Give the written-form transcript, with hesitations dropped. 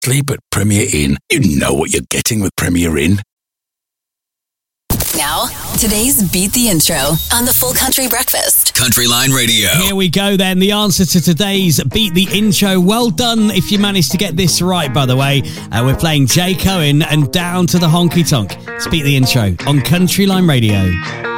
Sleep at Premier Inn. You know what you're getting with Premier Inn. Now, today's Beat the Intro on the Full Country Breakfast. Country Line Radio. Here we go then. The answer to today's Beat the Intro. Well done if you managed to get this right, by the way. We're playing Jay Cohen and Down to the Honky Tonk. It's Beat the Intro on Country Line Radio.